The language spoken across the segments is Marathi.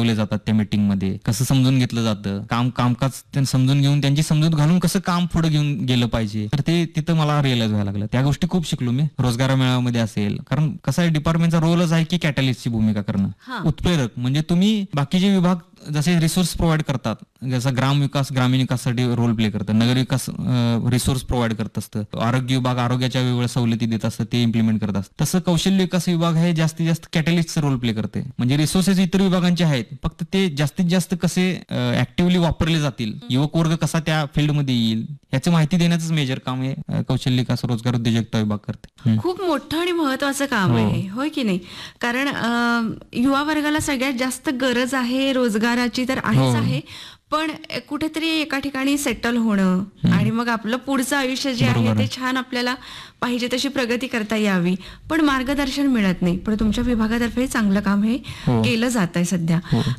बसवले जातात त्या मीटिंगमध्ये, कसं समजून घेतलं जातं, कामकाज त्यांनी समजून घेऊन त्यांची समजूत घालून कसं काम पुढे घेऊन गेलं पाहिजे, तर ते तिथं मला रिअलाइज व्हायला लागलं. त्या गोष्टी खूप शिकलो मी रोजगार मेळाव्यामध्ये असेल, कारण कसं आहे डिपार्टमेंटचा रोलच आहे की कॅटलिस्टची भूमिका करणं, उत्प्रेरक. म्हणजे तुम्ही बाकीचे विभाग जसे रिसोर्स प्रोव्हाइड करतात, जसं ग्रामीण विकासासाठी रोल प्ले करतं, नगर विकास रिसोर्स प्रोव्हाइड करत असतं, आरोग्य विभाग आरोग्याच्या वेगवेगळ्या सवलती देत असतं, ते इम्प्लिमेंट करत असतं. तसं कौशल्य विकास विभाग हे जास्तीत जास्त कॅटलिस्टचं रोल प्ले करते. म्हणजे रिसोर्सेस इतर विभागांचे आहेत, फक्त ते जास्तीत जास्त कसे ऍक्टिव्हली वापरले जातील, युवक वर्ग कसा त्या फील्डमध्ये येईल याची माहिती देण्याचं मेजर काम हे कौशल्य विकास रोजगार उद्योजकता विभाग करते. खूप मोठं आणि महत्वाचं काम आहे, होय की नाही? कारण युवा वर्गाला सगळ्यात जास्त गरज आहे रोजगाराची तर आहेच आहे, पण कुठेतरी एका ठिकाणी सेटल होणं आणि मग आपलं पुढचं आयुष्य जे आहे ते छान आपल्याला पाहिजे तशी प्रगती करता यावी, पण मार्गदर्शन मिळत नाही. पण तुमच्या विभागातर्फे चांगलं काम हे केलं जात आहे सध्या.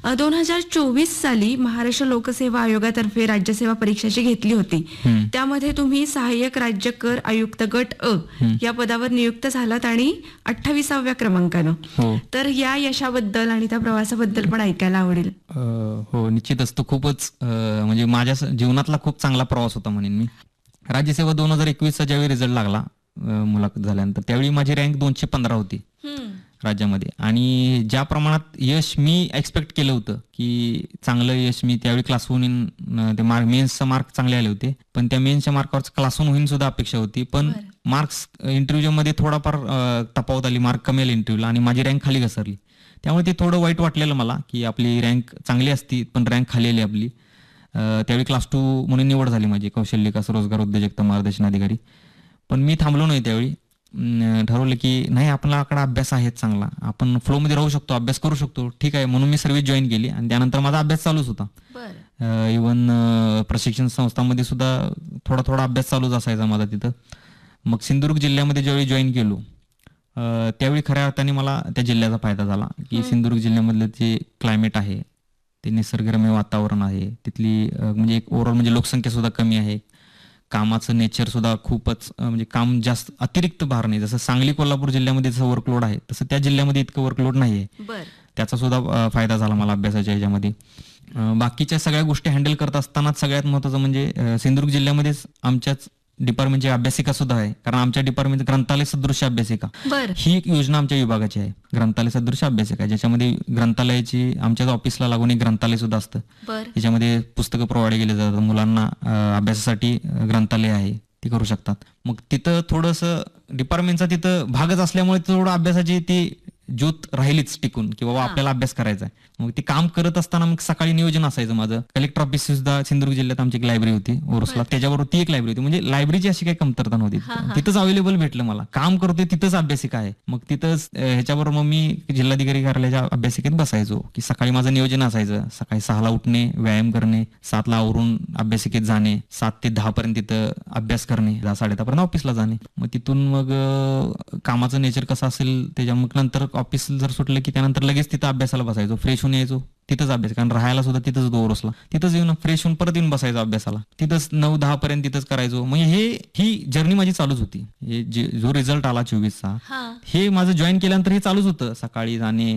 2024 साली महाराष्ट्र लोकसेवा आयोगातर्फे राज्यसेवा परीक्षा जी घेतली होती त्यामध्ये तुम्ही सहाय्यक राज्य कर आयुक्त गट अ या पदावर नियुक्त झालात आणि 28व्या क्रमांकानं. तर या यशाबद्दल आणि त्या प्रवासाबद्दल पण ऐकायला आवडेल. हो, निश्चितच. तो खूपच म्हणजे माझ्या जीवनातला खूप चांगला प्रवास होता म्हणेन मी. राज्यसेवा 2021चा ज्यावेळी रिझल्ट लागला मुलाखत झाल्यानंतर, त्यावेळी माझी रँक 215 होती राज्यामध्ये. आणि ज्या प्रमाणात यश मी एक्सपेक्ट केलं होतं की चांगलं यश, मी त्यावेळी क्लास 1 ते मेन्सचा मार्क चांगले आले होते, पण त्या मेन्सच्या मार्कावर क्लास 1 सुद्धा अपेक्षा होती, पण मार्क्स इंटरव्ह्यूमध्ये थोडाफार तफावत आली, मार्क कमी आले इंटरव्ह्यूला आणि माझी रँक खाली घसरली. त्यामुळे ते थोडं वाईट वाटलेलं मला की आपली रँक चांगली असती पण रँक खाली आली आपली. त्यावेळी क्लास 2 म्हणून निवड झाली माझी कौशल्य विकास रोजगार उद्योजकता मार्गदर्शन अधिकारी. पण मी थांबलो नाही. त्यावेळी ठरवलं की नाही, आपल्याकडे अभ्यास आहे चांगला, आपण फ्लोमध्ये राहू शकतो, अभ्यास करू शकतो, ठीक आहे. म्हणून मी सर्व्हिस जॉईन केली आणि त्यानंतर माझा अभ्यास चालूच होता. इव्हन प्रशिक्षण संस्थांमध्ये सुद्धा थोडा थोडा अभ्यास चालूच असायचा माझा तिथं. मग सिंधुदुर्ग जिल्ह्यामध्ये ज्यावेळी जॉईन केलो त्यावेळी खऱ्या अर्थाने मला त्या जिल्ह्याचा फायदा झाला की सिंधुदुर्ग जिल्ह्यामधलं जे क्लायमेट आहे, ते निसर्गरम्य वातावरण आहे, तिथली म्हणजे एक ओव्हरऑल म्हणजे लोकसंख्या सुद्धा कमी आहे, कामाचं नेचर सुद्धा खूपच म्हणजे काम जास्त अतिरिक्त भार नाही. जसं सांगली कोल्हापूर जिल्ह्यामध्ये जसं वर्कलोड आहे तसं त्या जिल्ह्यामध्ये इतकं वर्कलोड नाही आहे. त्याचा सुद्धा फायदा झाला मला अभ्यासाच्या ह्याच्यामध्ये. बाकीच्या सगळ्या गोष्टी हँडल करत असतानाच सगळ्यात महत्त्वाचं म्हणजे सिंधुदुर्ग जिल्ह्यामध्येच आमच्याच डिपार्टमेंटची अभ्यासिका सुद्धा आहे, कारण आमच्या डिपार्टमेंट ग्रंथालय सदृश्य अभ्यासिका ही एक योजना आमच्या विभागाची आहे, ग्रंथालय सदृश्य अभ्यासिका, ज्याच्यामध्ये ग्रंथालयाची आमच्याच ऑफिसला लागून एक ग्रंथालय सुद्धा असतं. त्याच्यामध्ये पुस्तकं प्रोव्हाइड केली जातात, मुलांना अभ्यासासाठी ग्रंथालय आहे, ती करू शकतात. मग तिथं थोडंसं डिपार्टमेंटचा तिथं भागच असल्यामुळे थोडं अभ्यासाची ती ज्योत राहिलीच टिकून की बाबा आपल्याला अभ्यास करायचा आहे. मग ते काम करत असताना मग सकाळी नियोजन असायचं माझं. कलेक्टर ऑफिस सुद्धा सिंधुदुर्ग जिल्ह्यात आमची एक लायब्ररी होती ओरोसला, त्याच्याबरोबर ती एक लायब्ररी होती. म्हणजे लायब्ररीची अशी काही कमतरता नव्हती, तिथंच अवेलेबल भेटलं मला. काम करतोय तिथंच अभ्यासिका आहे, मग तिथंच ह्याच्याबरोबर मग मी जिल्हाधिकारी कार्यालयाच्या अभ्यासिकेत बसायचो की सकाळी माझं नियोजन असायचं. सकाळी 6ला उठणे, व्यायाम करणे, 7ला आवरून अभ्यासिकेत जाणे, 7 ते 10 पर्यंत तिथं अभ्यास करणे, 10-10:30 पर्यंत ऑफिसला जाणे. मग तिथून मग कामाचं नेचर कसं असेल त्याच्या मग नंतर ऑफिस जर सुटलं की त्यानंतर लगेच तिथं अभ्यासाला बसायचो, फ्रेश होऊन यायचो, तिथंच अभ्यास, कारण राहायला सुद्धा तिथंच होतो ओरोसला, तिथंच येऊन फ्रेश होऊन परत येऊन बसायचो अभ्यासाला, तिथंच 9-10 पर्यंत तिथंच करायचो. म्हणजे ही जर्नी माझी चालूच होती. हे जो रिझल्ट आला 24चा, हे माझं जॉईन केल्यानंतर हे चालूच होतं. सकाळी जाणे,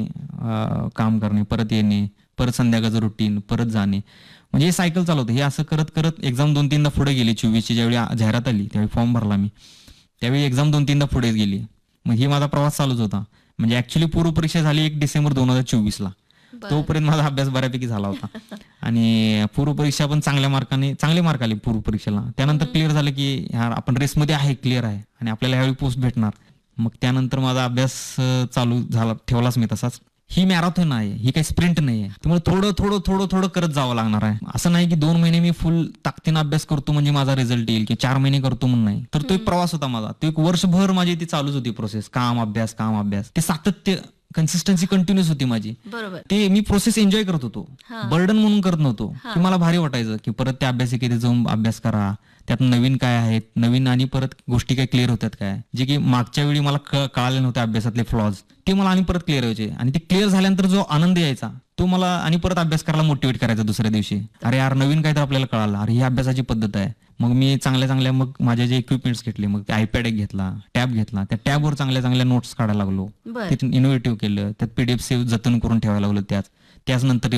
काम करणे, परत येणे, परत संध्याकाळचं रुटीन, परत जाणे, म्हणजे हे सायकल चालू होतं. हे असं करत करत एक्झाम 2-3दा पुढे गेली. 24ची ज्यावेळी जाहिरात आली त्यावेळी फॉर्म भरला मी, त्यावेळी एक्झाम 2-3दा पुढे गेली. मग हे माझा प्रवास चालूच होता. म्हणजे ऍक्च्युली पूर्व परीक्षा झाली 1 डिसेंबर 2024ला, तोपर्यंत माझा अभ्यास बऱ्यापैकी झाला होता आणि पूर्व परीक्षा पण चांगले मार्क आले पूर्व परीक्षेला. त्यानंतर क्लिअर झालं की यार आपण रेसमध्ये आहे, क्लिअर आहे आणि आपल्याला ह्यावेळी पोस्ट भेटणार. मग त्यानंतर माझा अभ्यास चालू झाला, ठेवलाच मी तसाच. ही मॅरेथॉन आहे, ही काही स्प्रिंट नाही आहे, त्यामुळे थोडं करत जावं लागणार आहे. असं नाही की 2 महिने मी फुल ताकदीनं अभ्यास करतो म्हणजे माझा रिझल्ट येईल, की 4 महिने करतो म्हणून नाही. तर तो एक प्रवास होता माझा, तो एक वर्षभर माझी ती चालूच होती प्रोसेस, काम अभ्यास, ते सातत्य, कन्सिस्टन्सी कंटिन्युअस होती माझी. ते मी प्रोसेस एन्जॉय करत होतो, बर्डन म्हणून करत नव्हतो. की मला भारी वाटायचं की परत त्या अभ्यासिकेत जाऊन अभ्यास करा, त्यात नवीन काय आहेत, नवीन आणि परत गोष्टी काय क्लिअर होतात काय, जे की मागच्या वेळी मला कळाले नव्हते अभ्यासातले फ्लॉज, ते मला आणि परत क्लिअर व्हायचे. आणि ते क्लिअर झाल्यानंतर जो आनंद यायचा तो मला आणि परत अभ्यास करायला मोटिवेट करायचा दुसऱ्या दिवशी. अरे यार नवीन काय तर आपल्याला कळालं, अरे ही अभ्यासाची पद्धत आहे. मग मी चांगल्या मग माझे जे इक्विपमेंट्स घेतले, मग ते आयपॅड एक घेतला, टॅब घेतला, त्या टॅबवर चांगल्या नोट्स काढायला लागलो, तिथून इनोव्हेटिव्ह केलं, त्यात PDF सेव्ह जतन करून ठेवायला लागलो, त्याच नंतर